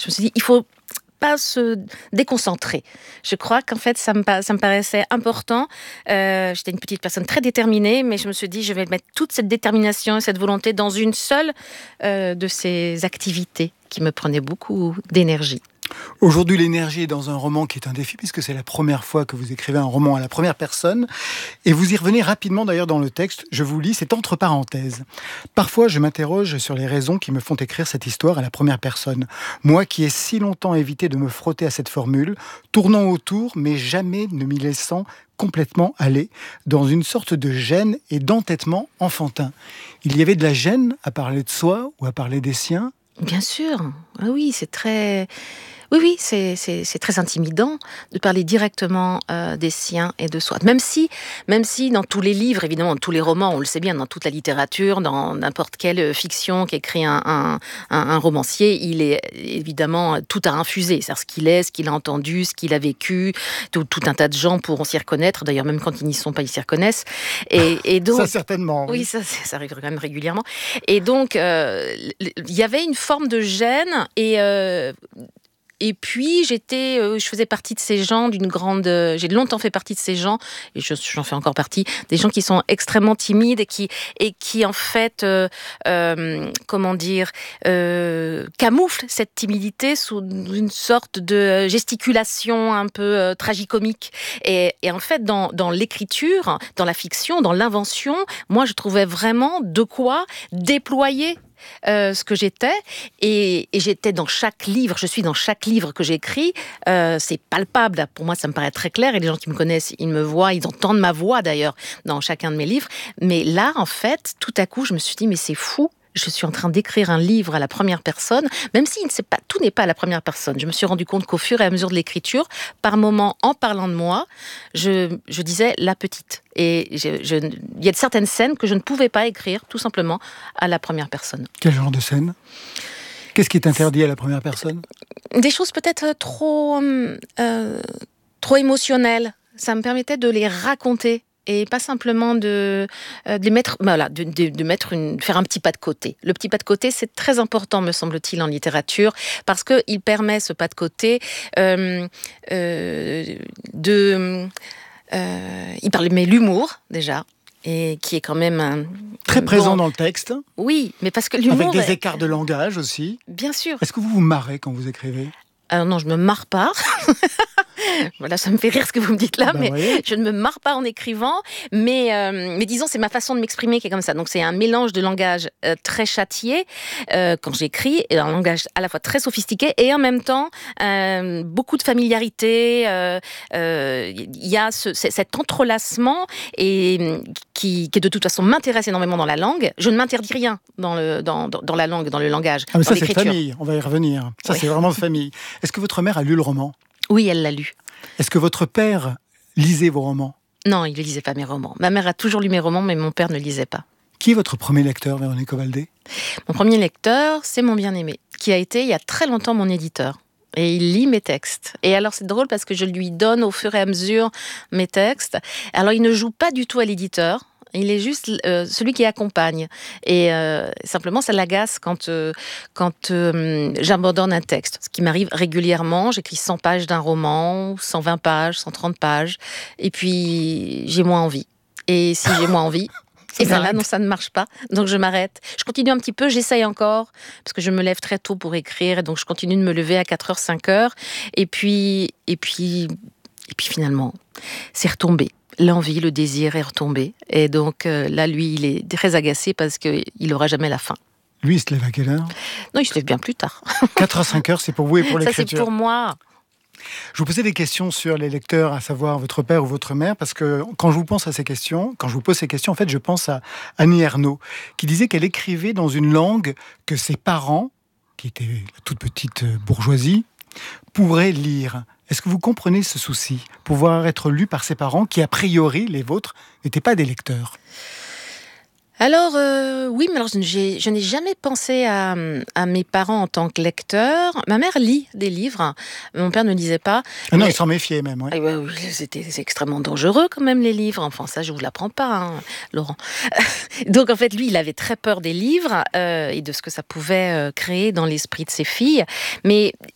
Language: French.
je me suis dit, il faut pas se déconcentrer. Je crois qu'en fait, ça me paraissait important. J'étais une petite personne très déterminée, mais je me suis dit, je vais mettre toute cette détermination et cette volonté dans une seule de ces activités qui me prenaient beaucoup d'énergie. Aujourd'hui, l'énergie est dans un roman qui est un défi, puisque c'est la première fois que vous écrivez un roman à la première personne. Et vous y revenez rapidement d'ailleurs dans le texte. Je vous lis, c'est entre parenthèses. Parfois, je m'interroge sur les raisons qui me font écrire cette histoire à la première personne. Moi qui ai si longtemps évité de me frotter à cette formule, tournant autour, mais jamais ne m'y laissant complètement aller, dans une sorte de gêne et d'entêtement enfantin. Il y avait de la gêne à parler de soi ou à parler des siens? Bien sûr. Ah oui, c'est très... Oui, c'est très intimidant de parler directement des siens et de soi. Même si dans tous les livres, évidemment, dans tous les romans, on le sait bien, dans toute la littérature, dans n'importe quelle fiction qu'écrit un romancier, il est évidemment tout à infuser. C'est-à-dire ce qu'il a entendu, ce qu'il a vécu, tout un tas de gens pourront s'y reconnaître. D'ailleurs, même quand ils n'y sont pas, ils s'y reconnaissent. Et donc, ça, certainement. Oui, ça arrive quand même régulièrement. Et donc, il y avait une forme de gêne et puis, je faisais partie de ces gens j'ai longtemps fait partie de ces gens, et j'en fais encore partie, des gens qui sont extrêmement timides et qui en fait, camouflent cette timidité sous une sorte de gesticulation un peu tragicomique. Et en fait, dans l'écriture, dans la fiction, dans l'invention, moi, je trouvais vraiment de quoi déployer ce que j'étais, et j'étais dans chaque livre, je suis dans chaque livre que j'écris, c'est palpable, pour moi ça me paraît très clair, et les gens qui me connaissent, ils me voient, ils entendent ma voix d'ailleurs dans chacun de mes livres, mais là en fait, tout à coup je me suis dit mais c'est fou, je suis en train d'écrire un livre à la première personne, même si tout n'est pas à la première personne. Je me suis rendu compte qu'au fur et à mesure de l'écriture, par moments, en parlant de moi, je disais la petite. Et il y a certaines scènes que je ne pouvais pas écrire, tout simplement, à la première personne. Quel genre de scène ? Qu'est-ce qui est interdit à la première personne ? Des choses peut-être trop émotionnelles. Ça me permettait de les raconter. Et pas simplement de les mettre, faire un petit pas de côté. Le petit pas de côté, c'est très important, me semble-t-il, en littérature, parce qu'il permet, ce pas de côté, il permet l'humour, déjà, et qui est quand même très présent dans le texte. Oui, mais parce que l'humour... Avec des écarts de langage aussi. Bien sûr. Est-ce que vous vous marrez quand vous écrivez ? Alors non, je me marre pas. Voilà, ça me fait rire ce que vous me dites là, mais oui. Je ne me marre pas en écrivant. Mais disons, c'est ma façon de m'exprimer qui est comme ça. Donc c'est un mélange de langage très châtié quand j'écris, et un langage à la fois très sophistiqué et en même temps beaucoup de familiarité. Il y a cet entrelacement et qui de toute façon m'intéresse énormément dans la langue. Je ne m'interdis rien dans la langue, dans le langage. Ah mais dans ça c'est de l'écriture. famille, on va y revenir. Ça c'est vraiment de famille. Est-ce que votre mère a lu le roman ? Oui, elle l'a lu. Est-ce que votre père lisait vos romans ? Non, il ne lisait pas mes romans. Ma mère a toujours lu mes romans, mais mon père ne lisait pas. Qui est votre premier lecteur, Véronique Ovaldé ? Mon premier lecteur, c'est mon bien-aimé, qui a été il y a très longtemps mon éditeur. Et il lit mes textes. Et alors c'est drôle parce que je lui donne au fur et à mesure mes textes. Alors il ne joue pas du tout à l'éditeur. Il est juste celui qui accompagne. Et simplement, ça l'agace quand j'abandonne un texte. Ce qui m'arrive régulièrement, j'écris 100 pages d'un roman, 120 pages, 130 pages, et puis j'ai moins envie. Et si j'ai moins envie, et bien là, non, ça ne marche pas. Donc je m'arrête. Je continue un petit peu, j'essaye encore, parce que je me lève très tôt pour écrire, et donc je continue de me lever à 4h, 5h. Et puis finalement, c'est retombé. L'envie, le désir est retombé. Et donc là, lui, il est très agacé parce qu'il n'aura jamais la fin. Lui, il se lève à quelle heure ? Non, il se lève bien plus tard. 4 à 5 heures, c'est pour vous et pour l'écriture ? Ça, c'est pour moi. Je vous posais des questions sur les lecteurs, à savoir votre père ou votre mère, parce que quand je vous pose ces questions, en fait, je pense à Annie Ernaux, qui disait qu'elle écrivait dans une langue que ses parents, qui étaient la toute petite bourgeoisie, pourraient lire. Est-ce que vous comprenez ce souci ? Pouvoir être lu par ses parents, qui a priori, les vôtres, n'étaient pas des lecteurs. Alors, oui, mais alors je n'ai jamais pensé à mes parents en tant que lecteurs. Ma mère lit des livres, mon père ne lisait pas. Ah non, il s'en méfiait même. Ouais. Oui, c'est extrêmement dangereux quand même les livres. Enfin, ça, je vous l'apprends pas, hein, Laurent. Donc, en fait, lui, il avait très peur des livres et de ce que ça pouvait créer dans l'esprit de ses filles. Mais